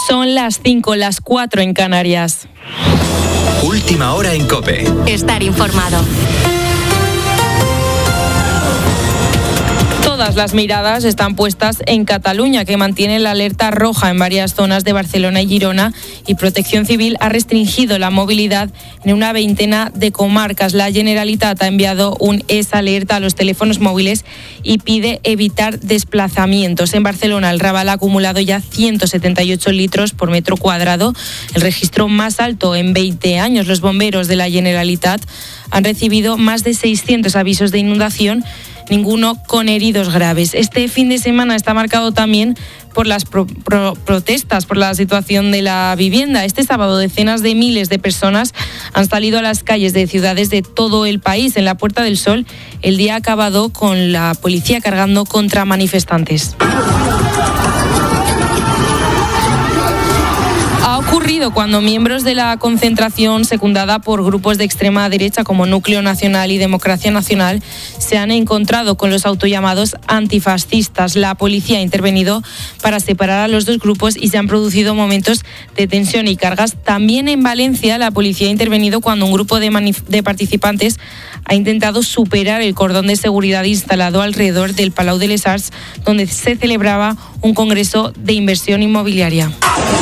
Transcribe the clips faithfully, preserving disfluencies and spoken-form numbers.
Son las cinco, las cuatro en Canarias. Última hora en COPE. Estar informado. Todas las miradas están puestas en Cataluña, que mantiene la alerta roja en varias zonas de Barcelona y Girona, y Protección Civil ha restringido la movilidad en una veintena de comarcas. La Generalitat ha enviado un E S alerta a los teléfonos móviles y pide evitar desplazamientos. En Barcelona, el Raval ha acumulado ya ciento setenta y ocho litros por metro cuadrado, el registro más alto en veinte años. Los bomberos de la Generalitat han recibido más de seiscientos avisos de inundación, ninguno con heridos graves. Este fin de semana está marcado también por las pro, pro, protestas por la situación de la vivienda. Este sábado decenas de miles de personas han salido a las calles de ciudades de todo el país. En la Puerta del Sol, el día ha acabado con la policía cargando contra manifestantes. Ha ocurrido cuando miembros de la concentración, secundada por grupos de extrema derecha como Núcleo Nacional y Democracia Nacional, se han encontrado con los autollamados antifascistas. La policía ha intervenido para separar a los dos grupos y se han producido momentos de tensión y cargas. También en Valencia, la policía ha intervenido cuando un grupo de, manif- de participantes ha intentado superar el cordón de seguridad instalado alrededor del Palau de les Arts, donde se celebraba un congreso de inversión inmobiliaria.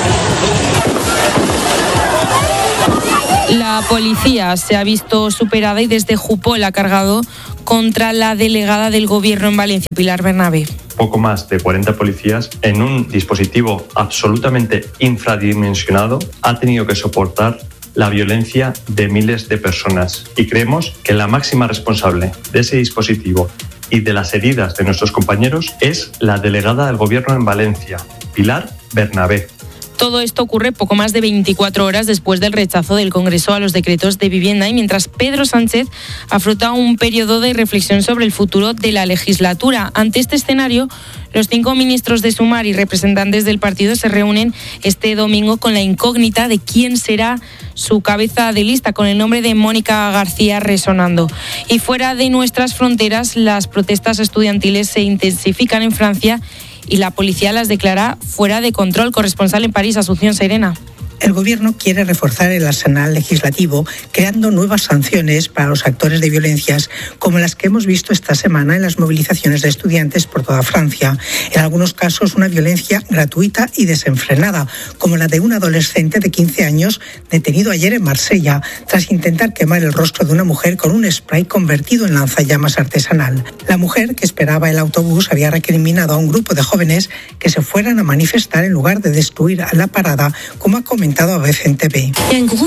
La policía se ha visto superada y desde Jupol ha cargado contra la delegada del Gobierno en Valencia, Pilar Bernabé. Poco más de cuarenta policías en un dispositivo absolutamente infradimensionado ha tenido que soportar la violencia de miles de personas. Y creemos que la máxima responsable de ese dispositivo y de las heridas de nuestros compañeros es la delegada del Gobierno en Valencia, Pilar Bernabé. Todo esto ocurre poco más de veinticuatro horas después del rechazo del Congreso a los decretos de vivienda y mientras Pedro Sánchez afronta un periodo de reflexión sobre el futuro de la legislatura. Ante este escenario, los cinco ministros de Sumar y representantes del partido se reúnen este domingo con la incógnita de quién será su cabeza de lista, con el nombre de Mónica García resonando. Y fuera de nuestras fronteras, las protestas estudiantiles se intensifican en Francia y la policía las declara fuera de control. Corresponsal en París, Asunción Serena. El Gobierno quiere reforzar el arsenal legislativo creando nuevas sanciones para los actores de violencias como las que hemos visto esta semana en las movilizaciones de estudiantes por toda Francia. En algunos casos una violencia gratuita y desenfrenada, como la de un adolescente de quince años detenido ayer en Marsella tras intentar quemar el rostro de una mujer con un spray convertido en lanzallamas artesanal. La mujer, que esperaba el autobús, había recriminado a un grupo de jóvenes que se fueran a manifestar en lugar de destruir la parada, como ha comentado a B C N T V.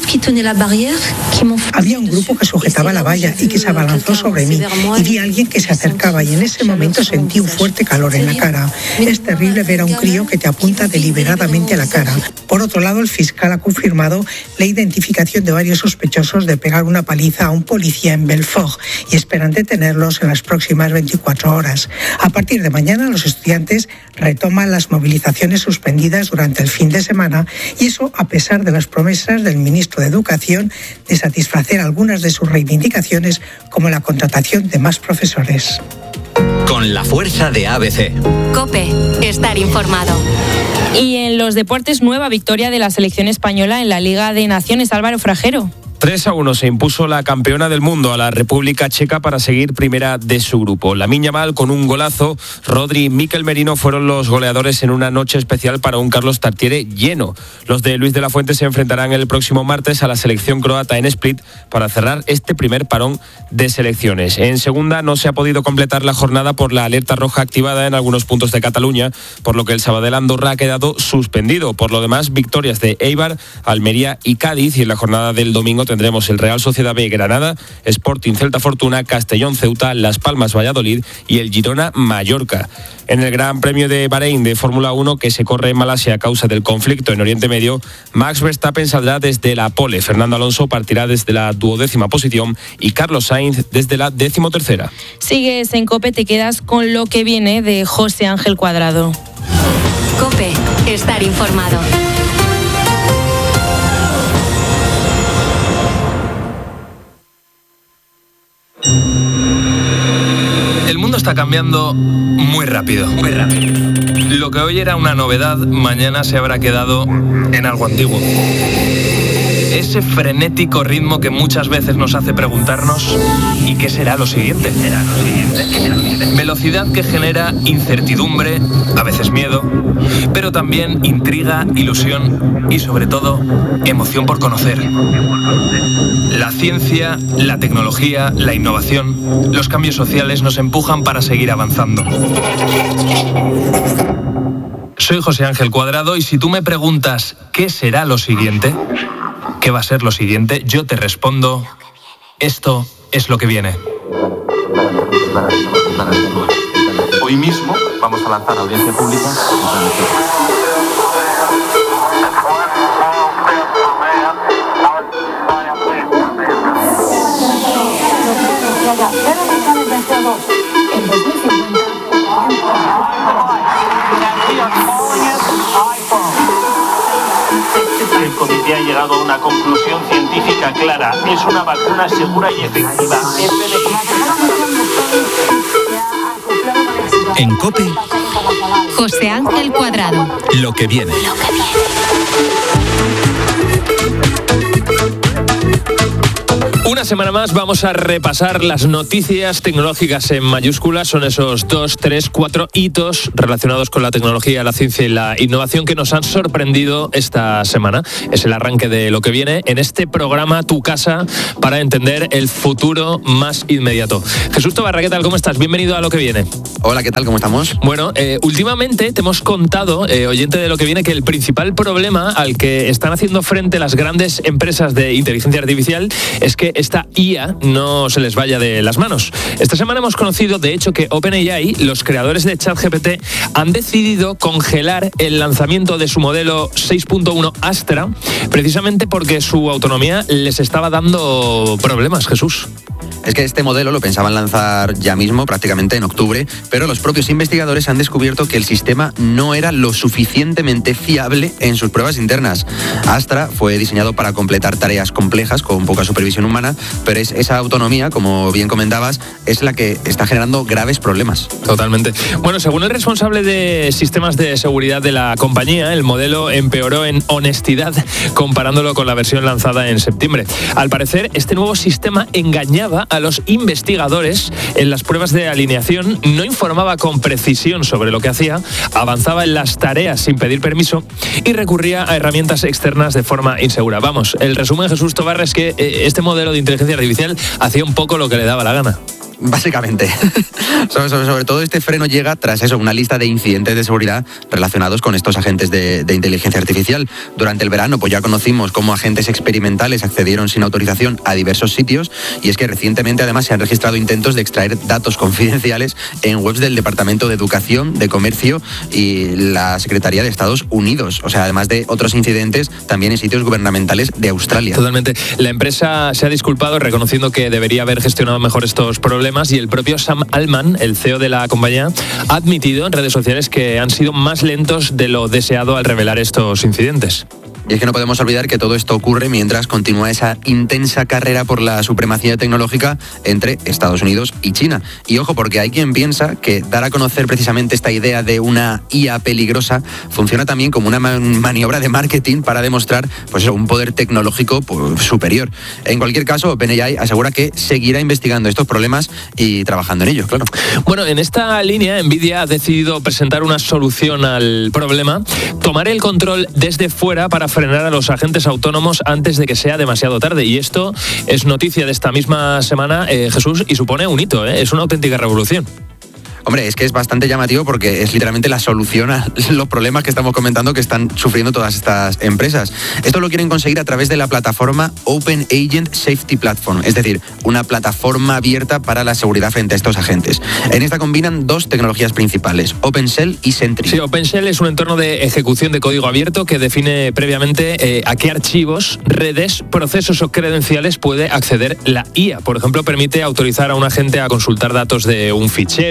Había un grupo que sujetaba la valla y que se abalanzó sobre mí y vi a alguien que se acercaba y en ese momento sentí un fuerte calor en la cara. Es terrible ver a un crío que te apunta deliberadamente a la cara. Por otro lado, el fiscal ha confirmado la identificación de varios sospechosos de pegar una paliza a un policía en Belfort y esperan detenerlos en las próximas veinticuatro horas. A partir de mañana, los estudiantes retoman las movilizaciones suspendidas durante el fin de semana y eso a pesar de las promesas del ministro de Educación de satisfacer algunas de sus reivindicaciones, como la contratación de más profesores. Con la fuerza de A B C. COPE, estar informado. Y en los deportes, nueva victoria de la selección española en la Liga de Naciones. Álvaro Frajero. tres a uno se impuso la campeona del mundo a la República Checa para seguir primera de su grupo. Lamine Yamal con un golazo, Rodri y Mikel Merino fueron los goleadores en una noche especial para un Carlos Tartiere lleno. Los de Luis de la Fuente se enfrentarán el próximo martes a la selección croata en Split para cerrar este primer parón de selecciones. En segunda no se ha podido completar la jornada por la alerta roja activada en algunos puntos de Cataluña, por lo que el Sabadell Andorra ha quedado suspendido. Por lo demás, victorias de Eibar, Almería y Cádiz, y en la jornada del domingo tendremos el Real Sociedad B Granada, Sporting Celta Fortuna, Castellón Ceuta, Las Palmas Valladolid y el Girona Mallorca. En el Gran Premio de Bahrein de Fórmula uno, que se corre en Malasia a causa del conflicto en Oriente Medio, Max Verstappen saldrá desde la pole, Fernando Alonso partirá desde la duodécima posición y Carlos Sainz desde la decimotercera. Sigues en COPE, te quedas con lo que viene de José Ángel Cuadrado. COPE, estar informado. El mundo está cambiando muy rápido. Muy rápido. Lo que hoy era una novedad, mañana se habrá quedado en algo antiguo. Ese frenético ritmo que muchas veces nos hace preguntarnos ¿y qué será lo siguiente? ¿Será lo siguiente? ¿Qué será lo siguiente? Velocidad que genera incertidumbre, a veces miedo, pero también intriga, ilusión y sobre todo emoción por conocer. La ciencia, la tecnología, la innovación, los cambios sociales nos empujan para seguir avanzando. Soy José Ángel Cuadrado y si tú me preguntas ¿qué será lo siguiente? ¿Qué va a ser lo siguiente? Yo te respondo, esto es lo que viene. Hoy mismo vamos a lanzar audiencia pública. El comité ha llegado a una conclusión científica clara. Es una vacuna segura y efectiva. En COPE, José Ángel Cuadrado. lo que viene. Lo que viene. Una semana más vamos a repasar las noticias tecnológicas en mayúsculas. Son esos dos, tres, cuatro hitos relacionados con la tecnología, la ciencia y la innovación que nos han sorprendido esta semana. Es el arranque de lo que viene en este programa Tu Casa para entender el futuro más inmediato. Jesús Tobarra, ¿qué tal? ¿Cómo estás? Bienvenido a Lo que viene. Hola, ¿qué tal? ¿Cómo estamos? Bueno, eh, últimamente te hemos contado, eh, oyente de Lo que viene, que el principal problema al que están haciendo frente las grandes empresas de inteligencia artificial es que esta I A no se les vaya de las manos. Esta semana hemos conocido, de hecho, que OpenAI, los creadores de ChatGPT, han decidido congelar el lanzamiento de su modelo seis punto uno Astra, precisamente porque su autonomía les estaba dando problemas, Jesús. Es que este modelo lo pensaban lanzar ya mismo, prácticamente en octubre, pero los propios investigadores han descubierto que el sistema no era lo suficientemente fiable en sus pruebas internas. Astra fue diseñado para completar tareas complejas con poca supervisión humana, pero es esa autonomía, como bien comentabas, es la que está generando graves problemas. Totalmente. Bueno, según el responsable de sistemas de seguridad de la compañía, el modelo empeoró en honestidad comparándolo con la versión lanzada en septiembre. Al parecer, este nuevo sistema engañaba a los investigadores en las pruebas de alineación, no informaba con precisión sobre lo que hacía, avanzaba en las tareas sin pedir permiso y recurría a herramientas externas de forma insegura. Vamos, el resumen, Jesús Tobarra, es que eh, este modelo de inteligencia artificial hacía un poco lo que le daba la gana. Básicamente. sobre, sobre, sobre todo este freno llega tras eso, una lista de incidentes de seguridad relacionados con estos agentes de, de inteligencia artificial. Durante el verano, pues ya conocimos cómo agentes experimentales accedieron sin autorización a diversos sitios, y es que recientemente además se han registrado intentos de extraer datos confidenciales en webs del Departamento de Educación, de Comercio y la Secretaría de Estados Unidos. O sea, además de otros incidentes, también en sitios gubernamentales de Australia. Totalmente. La empresa se ha disculpado reconociendo que debería haber gestionado mejor estos problemas, y el propio Sam Altman, el C E O de la compañía, ha admitido en redes sociales que han sido más lentos de lo deseado al revelar estos incidentes. Y es que no podemos olvidar que todo esto ocurre mientras continúa esa intensa carrera por la supremacía tecnológica entre Estados Unidos y China. Y ojo, porque hay quien piensa que dar a conocer precisamente esta idea de una I A peligrosa funciona también como una maniobra de marketing para demostrar, pues eso, un poder tecnológico pues, superior. En cualquier caso, OpenAI asegura que seguirá investigando estos problemas y trabajando en ellos, claro. Bueno, en esta línea, Nvidia ha decidido presentar una solución al problema: tomar el control desde fuera para frenar a los agentes autónomos antes de que sea demasiado tarde. Y esto es noticia de esta misma semana, eh, Jesús, y supone un hito, ¿eh? Es una auténtica revolución. Hombre, es que es bastante llamativo porque es literalmente la solución a los problemas que estamos comentando que están sufriendo todas estas empresas. Esto lo quieren conseguir a través de la plataforma Open Agent Safety Platform, es decir, una plataforma abierta para la seguridad frente a estos agentes. En esta combinan dos tecnologías principales, OpenShell y Sentry. Sí, OpenShell es un entorno de ejecución de código abierto que define previamente eh, a qué archivos, redes, procesos o credenciales puede acceder la I A. Por ejemplo, permite autorizar a un agente a consultar datos de un fichero,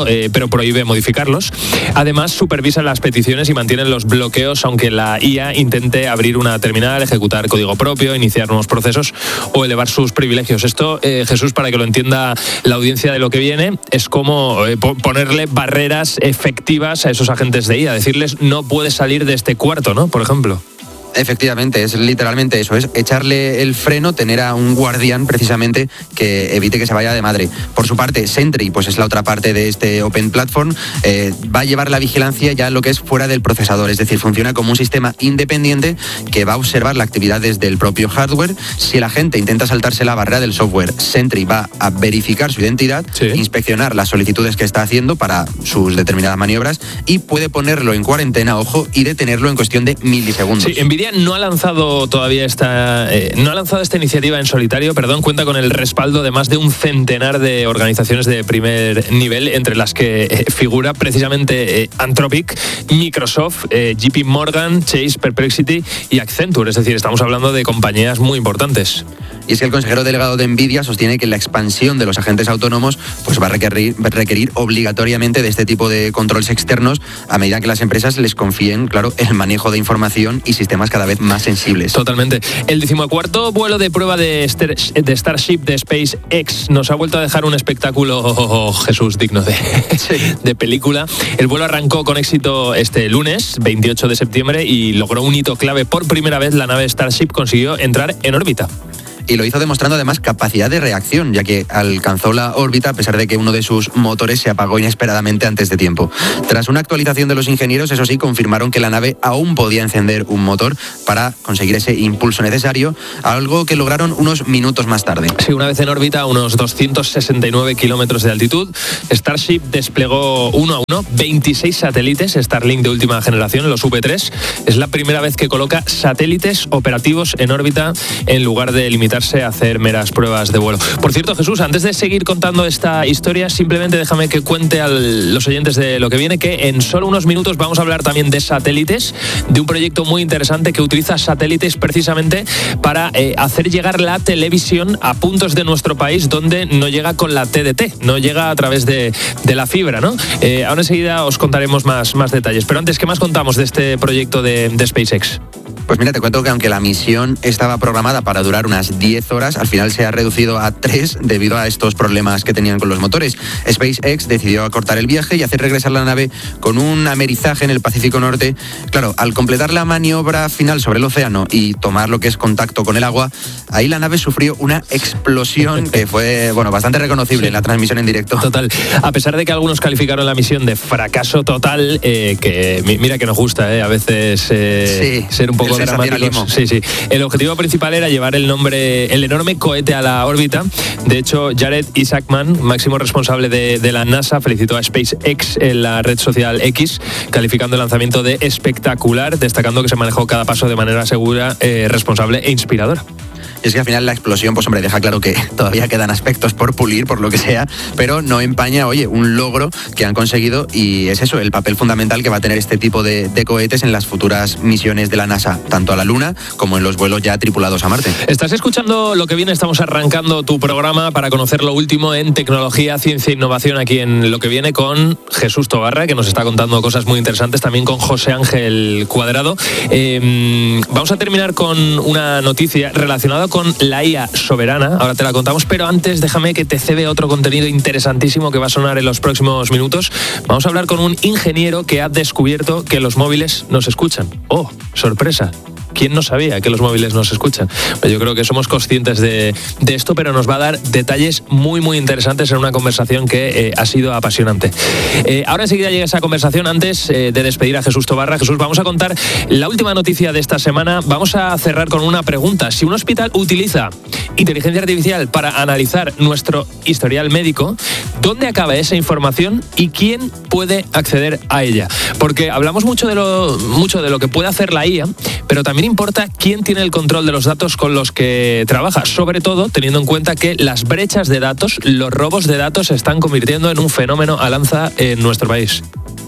eh, pero prohíbe modificarlos. Además, supervisa las peticiones y mantiene los bloqueos, aunque la I A intente abrir una terminal, ejecutar código propio, iniciar nuevos procesos o elevar sus privilegios. Esto, eh, Jesús, para que lo entienda la audiencia de lo que viene, es como eh, ponerle barreras efectivas a esos agentes de I A, decirles no puedes salir de este cuarto, ¿no? Por ejemplo. Efectivamente, es literalmente eso, es echarle el freno, tener a un guardián precisamente que evite que se vaya de madre. Por su parte, Sentry, pues es la otra parte de este Open Platform, eh, va a llevar la vigilancia ya lo que es fuera del procesador, es decir, funciona como un sistema independiente que va a observar la actividad desde el propio hardware. Si el agente intenta saltarse la barrera del software, Sentry va a verificar su identidad, sí. inspeccionar las solicitudes que está haciendo para sus determinadas maniobras y puede ponerlo en cuarentena, ojo, y detenerlo en cuestión de milisegundos. Sí, Nvidia no ha lanzado todavía esta eh, no ha lanzado esta iniciativa en solitario, perdón, cuenta con el respaldo de más de un centenar de organizaciones de primer nivel, entre las que eh, figura precisamente eh, Anthropic, Microsoft, eh, J P Morgan, Chase, Perplexity y Accenture, es decir, estamos hablando de compañías muy importantes. Y es que el consejero delegado de Nvidia sostiene que la expansión de los agentes autónomos pues va a requerir, requerir obligatoriamente de este tipo de controles externos a medida que las empresas les confíen, claro, el manejo de información y sistemas cada vez más sensibles. Totalmente. El decimocuarto vuelo de prueba de, Star, de Starship de SpaceX nos ha vuelto a dejar un espectáculo, oh, oh, oh, Jesús, digno de, sí. de película. El vuelo arrancó con éxito este lunes, veintiocho de septiembre, y logró un hito clave. Por primera vez la nave Starship consiguió entrar en órbita. Y lo hizo demostrando además capacidad de reacción, ya que alcanzó la órbita a pesar de que uno de sus motores se apagó inesperadamente antes de tiempo. Tras una actualización de los ingenieros, eso sí, confirmaron que la nave aún podía encender un motor para conseguir ese impulso necesario, algo que lograron unos minutos más tarde. Sí, una vez en órbita, a unos doscientos sesenta y nueve kilómetros de altitud, Starship desplegó uno a uno veintiséis satélites Starlink de última generación, los V tres. Es la primera vez que coloca satélites operativos en órbita en lugar de limitar a hacer meras pruebas de vuelo. Por cierto, Jesús, antes de seguir contando esta historia, simplemente déjame que cuente a los oyentes de lo que viene que en solo unos minutos vamos a hablar también de satélites, de un proyecto muy interesante que utiliza satélites precisamente para eh, hacer llegar la televisión a puntos de nuestro país donde no llega con la T D T, no llega a través de, de la fibra, ¿no? Eh, ahora enseguida os contaremos más, más detalles. Pero antes, ¿qué más contamos de este proyecto de, de SpaceX? Pues mira, te cuento que aunque la misión estaba programada para durar unas diez horas, al final se ha reducido a tres debido a estos problemas que tenían con los motores. SpaceX decidió acortar el viaje y hacer regresar la nave con un amerizaje en el Pacífico Norte. Claro, al completar la maniobra final sobre el océano y tomar lo que es contacto con el agua, ahí la nave sufrió una explosión que fue, bueno, bastante reconocible sí. en la transmisión en directo. Total. A pesar de que algunos calificaron la misión de fracaso total, eh, que mira que nos gusta, eh, a veces eh, sí. ser un poco dramáticos. Sí, sí. El objetivo principal era llevar el nombre, el enorme cohete a la órbita. De hecho, Jared Isaacman, máximo responsable de, de la NASA, felicitó a SpaceX en la red social X, calificando el lanzamiento de espectacular, destacando que se manejó cada paso de manera segura, eh, responsable e inspiradora. Y es que al final la explosión, pues hombre, deja claro que todavía quedan aspectos por pulir, por lo que sea, pero no empaña, oye, un logro que han conseguido y es eso, el papel fundamental que va a tener este tipo de, de cohetes en las futuras misiones de la NASA, tanto a la Luna como en los vuelos ya tripulados a Marte. Estás escuchando Lo que viene, estamos arrancando tu programa para conocer lo último en tecnología, ciencia e innovación aquí en Lo que viene con Jesús Tobarra, que nos está contando cosas muy interesantes, también con José Ángel Cuadrado. Eh, vamos a terminar con una noticia relacionada con la I A soberana, ahora te la contamos, pero antes déjame que te cede otro contenido interesantísimo que va a sonar en los próximos minutos. Vamos a hablar con un ingeniero que ha descubierto que los móviles nos escuchan. ¡Oh, sorpresa! ¿Quién no sabía que los móviles nos escuchan? Yo creo que somos conscientes de, de esto, pero nos va a dar detalles muy, muy interesantes en una conversación que eh, ha sido apasionante. Eh, ahora enseguida llega esa conversación. Antes eh, de despedir a Jesús Tobarra, Jesús, vamos a contar la última noticia de esta semana. Vamos a cerrar con una pregunta. Si un hospital utiliza inteligencia artificial para analizar nuestro historial médico, ¿dónde acaba esa información y quién puede acceder a ella? Porque hablamos mucho de lo, mucho de lo que puede hacer la I A, pero también importa quién tiene el control de los datos con los que trabaja, sobre todo teniendo en cuenta que las brechas de datos, los robos de datos se están convirtiendo en un fenómeno al alza en nuestro país.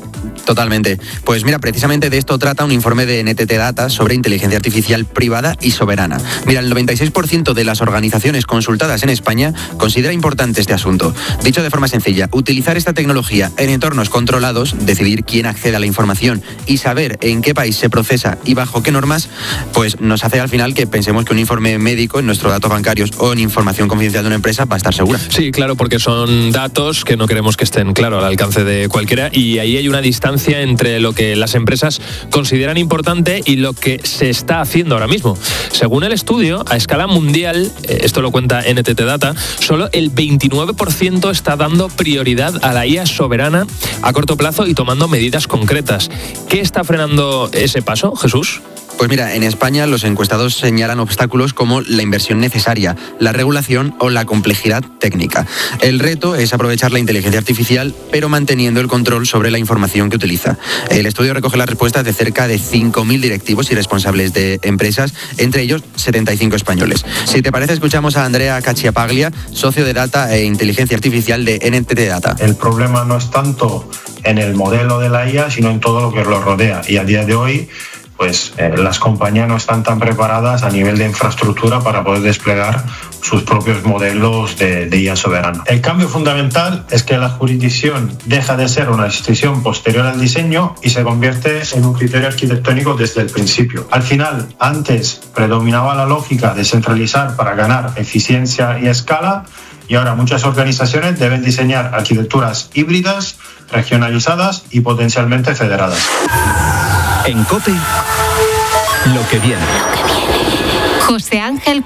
Totalmente. Pues mira, precisamente de esto trata un informe de N T T Data sobre inteligencia artificial privada y soberana. Mira, el noventa y seis por ciento de las organizaciones consultadas en España considera importante este asunto. Dicho de forma sencilla, utilizar esta tecnología en entornos controlados, decidir quién accede a la información y saber en qué país se procesa y bajo qué normas, pues nos hace al final que pensemos que un informe médico en nuestros datos bancarios o en información confidencial de una empresa va a estar segura. Sí, claro, porque son datos que no queremos que estén, claro, al alcance de cualquiera, y ahí hay una distancia entre lo que las empresas consideran importante y lo que se está haciendo ahora mismo. Según el estudio, a escala mundial, esto lo cuenta N T T Data, solo el veintinueve por ciento está dando prioridad a la I A soberana a corto plazo y tomando medidas concretas. ¿Qué está frenando ese paso, Jesús? Pues mira, en España los encuestados señalan obstáculos como la inversión necesaria, la regulación o la complejidad técnica. El reto es aprovechar la inteligencia artificial, pero manteniendo el control sobre la información que utiliza. El estudio recoge las respuestas de cerca de cinco mil directivos y responsables de empresas, entre ellos setenta y cinco españoles. Si te parece, escuchamos a Andrea Cacciapaglia, socio de Data e Inteligencia Artificial de N T T Data. El problema no es tanto en el modelo de la I A, sino en todo lo que lo rodea. Y a día de hoy, pues eh, las compañías no están tan preparadas a nivel de infraestructura para poder desplegar sus propios modelos de, de I A soberana. El cambio fundamental es que la jurisdicción deja de ser una decisión posterior al diseño y se convierte en un criterio arquitectónico desde el principio. Al final, antes predominaba la lógica de centralizar para ganar eficiencia y escala, y ahora muchas organizaciones deben diseñar arquitecturas híbridas, regionalizadas y potencialmente federadas. En COPE, lo que viene. José Ángel